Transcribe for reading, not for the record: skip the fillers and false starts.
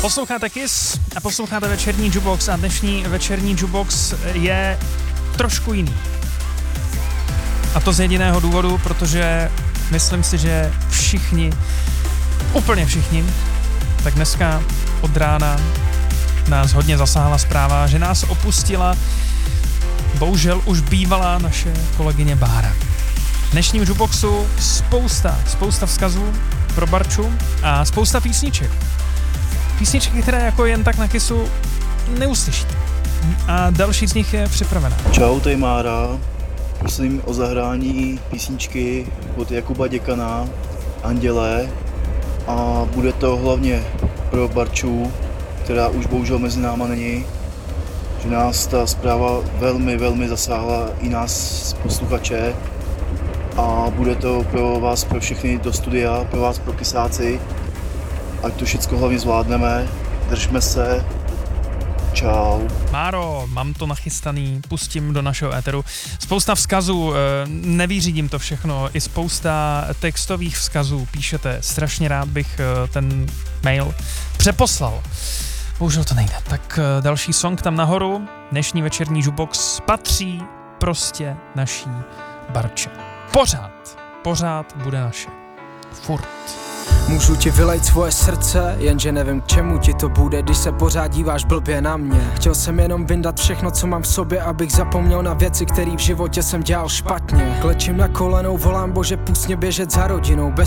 Posloucháte Kiss a posloucháte večerní Jukebox a dnešní večerní Jukebox je trošku jiný. A to z jediného důvodu, protože myslím si, že všichni, úplně všichni, tak dneska od rána nás hodně zasáhla zpráva, že nás opustila bohužel už bývalá naše kolegyně Bára. V dnešním Jukeboxu spousta vzkazů pro Barču a spousta písniček. Písničky, které jako jen tak na Kissu neuslyšíte. A další z nich je připravená. Čau, tady Mára. Prosím o zahrání písničky od Jakuba Děkana, Andělé. A bude to hlavně pro Barču, která už bohužel mezi náma není. Že nás ta zpráva velmi zasáhla i nás posluchače. A bude to pro vás, pro všechny do studia, pro vás, pro Kissáci. Ať to všechno hlavně zvládneme, držme se, čau. Máro, mám to nachystaný, pustím do našeho éteru. Spousta vzkazů, nevyřídím to všechno, i spousta textových vzkazů píšete, strašně rád bych ten mail přeposlal. Bohužel to nejde. Tak další song tam nahoru, dnešní večerní Jukebox patří prostě naší Barče. Pořád bude naše. Furt. Můžu ti vylejt svoje srdce, jenže nevím k čemu ti to bude, když se pořád díváš blbě na mě. Chtěl jsem jenom vyndat všechno, co mám v sobě, abych zapomněl na věci, které v životě jsem dělal špatně. Klečím na kolenou, volám Bože, pust mě běžet za rodinou, bez